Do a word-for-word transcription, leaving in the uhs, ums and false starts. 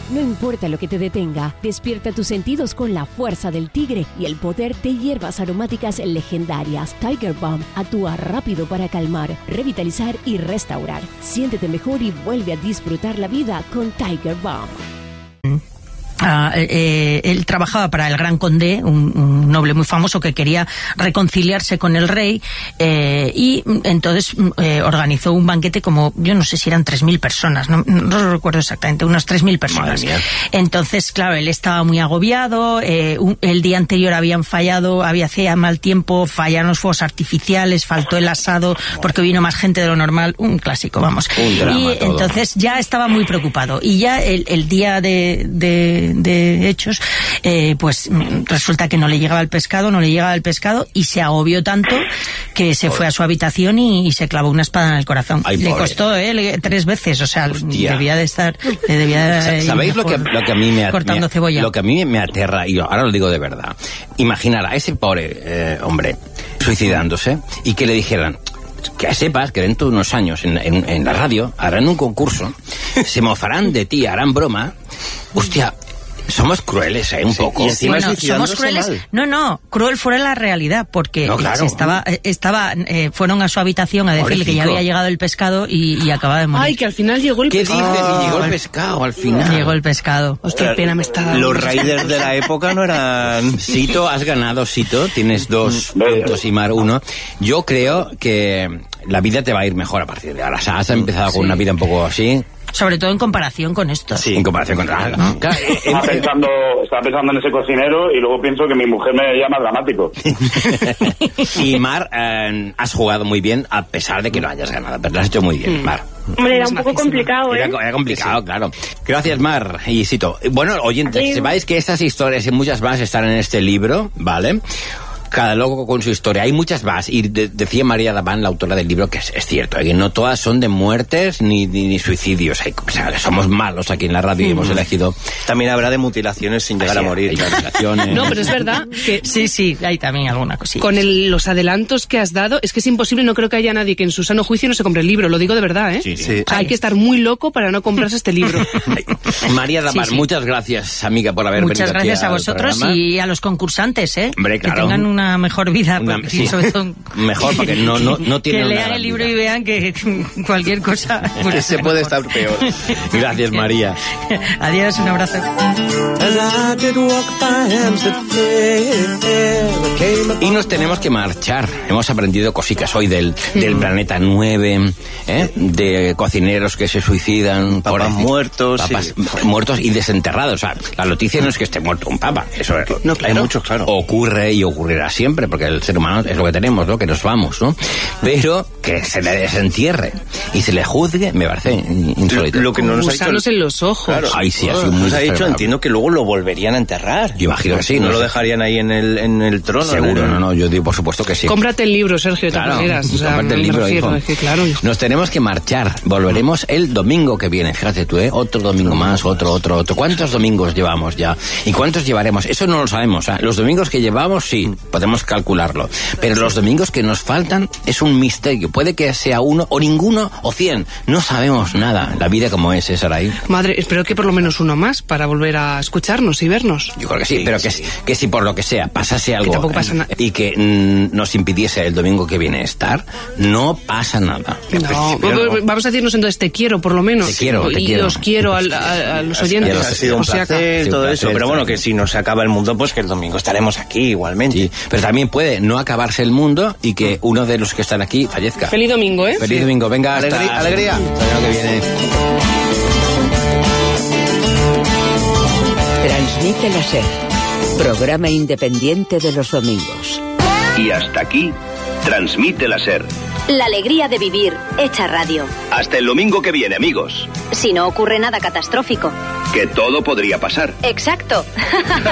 No importa lo que te detenga, despierta tus sentidos con la fuerza del tigre y el poder de hierbas aromáticas legendarias. Tiger Balm actúa rápido para calmar, revitalizar y restaurar. Siéntete mejor y vuelve a disfrutar la vida con Tiger Balm. Uh, eh, él trabajaba para el Gran Condé, un, un noble muy famoso que quería reconciliarse con el rey, eh, y entonces eh, organizó un banquete como, yo no sé si eran tres mil personas, no, no lo recuerdo exactamente, unas tres mil personas. Entonces, claro, él estaba muy agobiado, eh, un, el día anterior habían fallado, había hacía mal tiempo, fallaron los fuegos artificiales, faltó el asado porque vino más gente de lo normal, un clásico, vamos. Un drama, y todo. Entonces ya estaba muy preocupado, y ya el, el día de, de de hechos, eh, pues resulta que no le llegaba el pescado, no le llegaba el pescado y se agobió tanto que se fue a su habitación y, y se clavó una espada en el corazón. Ay, le pobre. costó eh, le, tres veces, o sea, Hostia. debía de estar, le debía de, ¿Sabéis lo que, lo que a mí me, cortando me- cebolla? lo que a mí me aterra, y ahora lo digo de verdad? Imaginar a ese pobre eh, hombre suicidándose y que le dijeran, que sepas que dentro de unos años en, en, en la radio harán un concurso, se mofarán de ti, harán broma. Hostia, somos crueles, ¿eh? Un poco. y encima Bueno, suicidándose somos crueles. mal. No, no, cruel fue la realidad, porque No, claro. se estaba, eh, estaba, eh, fueron a su habitación a decirle que ya Pobrecito. había llegado el pescado y, y acababa de morir. Ay, que al final llegó el ¿Qué dices? pescado. Y llegó el pescado al final. Llegó el pescado. Hostia, pena me está dando. Los raiders de la época no eran... Sito, has ganado, Sito. Tienes dos puntos y Mar uno. Yo creo que la vida te va a ir mejor a partir de ahora. O sea, has empezado con una vida un poco así, Sobre todo en comparación con esto. sí, en comparación con la... Claro, eh, Estaba eh, pensando, estaba pensando en ese cocinero y luego pienso que mi mujer me llama dramático. y Mar, eh, has jugado muy bien a pesar de que no hayas ganado, pero lo has hecho muy bien, Mar. Hombre, era un poco complicado, ¿eh? Era, era complicado, claro. Gracias, Mar y Sito. Bueno, oyentes, que sepáis que estas historias y muchas más están en este libro, ¿vale? Cada loco con su historia. Hay muchas más. Y de- decía María Davant, la autora del libro, que es, es cierto, que no todas son de muertes ni, ni, ni suicidios. Hay, o sea, somos malos aquí en la radio y hemos elegido... También habrá de mutilaciones sin llegar Así, a morir. hay mutilaciones. No, pero es verdad que Sí, sí, hay también alguna cosilla. con el- los adelantos que has dado, es que es imposible, no creo que haya nadie que en su sano juicio no se compre el libro, lo digo de verdad, ¿eh? Sí, sí. Sí. O sea, hay que estar muy loco para no comprarse este libro. María Davant, Sí, sí. muchas gracias, amiga, por haber Muchas venido aquí gracias a al vosotros programa. y a los concursantes, ¿eh? Hombre, que claro. tengan una mejor vida. Una- porque, sí. sobre todo, Mejor, porque no- no- no tienen que una lean gran el libro vida. y vean que cualquier cosa puede Que se ser puede mejor. estar peor. Gracias, María. Adiós, un abrazo. Y nos tenemos que marchar. Hemos aprendido cositas hoy del, del planeta nueve, ¿eh? De cocineros que se suicidan. Papas por- muertos, Papas sí. muertos y desenterrados. O sea, la noticia no es que esté muerto un papa. Eso es. No, claro. Hay muchos, claro. Ocurre y ocurrirá siempre, porque el ser humano es lo que tenemos, ¿no? Que nos vamos, ¿no? Pero que se le desentierre y se le juzgue, me parece insólito. Lo, lo que no nos ha Gusanos dicho... en los ojos. Claro. Ay, sí, ha sido No muy nos ha dicho, desagradable. entiendo que luego lo volverían a enterrar. Yo imagino que sí, No, no lo sé. dejarían ahí en el, en el trono. Seguro, en el- no, no, yo digo por supuesto que sí. Cómprate el libro, Sergio, de todas Claro, maneras. O sea, comparte el me libro, refiero, hijo. es que claro, hijo. Nos tenemos que marchar. Volveremos el domingo que viene. Fíjate tú, ¿eh? Otro domingo más, otro, otro, otro. ¿Cuántos domingos llevamos ya? ¿Y cuántos llevaremos? Eso no lo sabemos. ¿eh? Los domingos que llevamos, sí, podemos calcularlo. Pero los domingos que nos faltan es un misterio. Puede que sea uno o ninguno o cien. No sabemos nada. La vida como es, ¿eh, Saray? Madre, espero que por lo menos uno más para volver a escucharnos y vernos. Yo creo que sí, pero que, que si por lo que sea pasase algo tampoco pasa eh, nada. y que mm, nos impidiese el domingo que viene estar, no pasa nada. No, vamos a decirnos entonces te quiero, por lo menos. Te quiero, te y quiero. os quiero al- a, a los oyentes. Ha sido un por si acaso. placer, Sí, todo un eso. placer, Pero bueno, también. que si no se acaba el mundo, pues que el domingo estaremos aquí igualmente. Sí, pero también puede no acabarse el mundo y que uno de los que están aquí fallezca. Feliz domingo, ¿eh? Feliz domingo, venga, hasta Alegría, alegría. hasta el año que viene. Transmite la SER, programa independiente de los domingos. Y hasta aquí, Transmite la SER. La alegría de vivir, hecha radio. Hasta el domingo que viene, amigos. Si no ocurre nada catastrófico. Que todo podría pasar. Exacto.